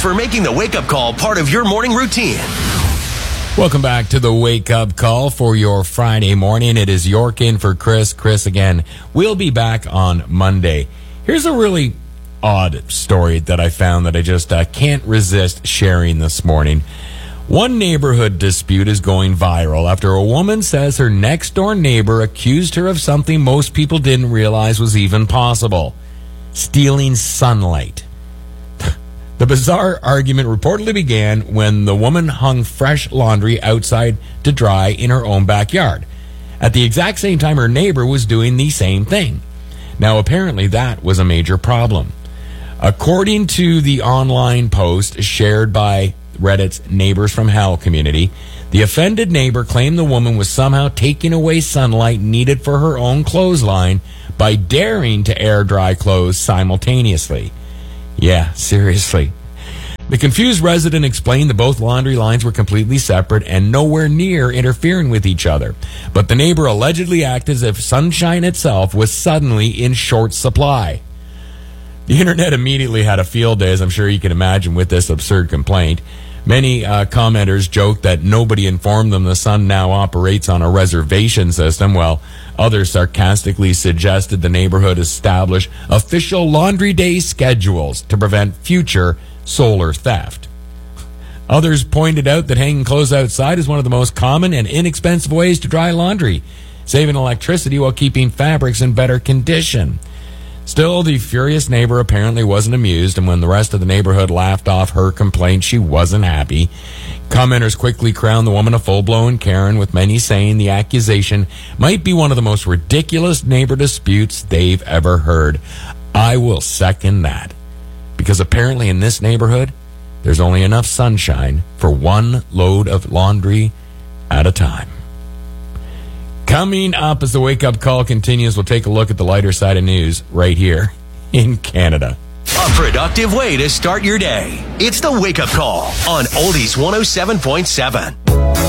for making the wake-up call part of your morning routine. Welcome back to the wake-up call for your Friday morning. It is York in for Chris. Chris, again, we'll be back on Monday. Here's a really odd story that I found that I just can't resist sharing this morning. One neighborhood dispute is going viral after a woman says her next-door neighbor accused her of something most people didn't realize was even possible: stealing sunlight. The bizarre argument reportedly began when the woman hung fresh laundry outside to dry in her own backyard. At the exact same time, her neighbor was doing the same thing. Now, apparently, that was a major problem. According to the online post shared by Reddit's Neighbors from Hell community, the offended neighbor claimed the woman was somehow taking away sunlight needed for her own clothesline by daring to air dry clothes simultaneously. Yeah, seriously. The confused resident explained that both laundry lines were completely separate and nowhere near interfering with each other. But the neighbor allegedly acted as if sunshine itself was suddenly in short supply. The internet immediately had a field day, as I'm sure you can imagine, with this absurd complaint. Many commenters joked that nobody informed them the sun now operates on a reservation system, while others sarcastically suggested the neighborhood establish official laundry day schedules to prevent future solar theft. Others pointed out that hanging clothes outside is one of the most common and inexpensive ways to dry laundry, saving electricity while keeping fabrics in better condition. Still, the furious neighbor apparently wasn't amused, and when the rest of the neighborhood laughed off her complaint, she wasn't happy. Commenters quickly crowned the woman a full-blown Karen, with many saying the accusation might be one of the most ridiculous neighbor disputes they've ever heard. I will second that, because apparently in this neighborhood, there's only enough sunshine for one load of laundry at a time. Coming up as the wake-up call continues, we'll take a look at the lighter side of news right here in Canada. A productive way to start your day. It's the wake-up call on Oldies 107.7.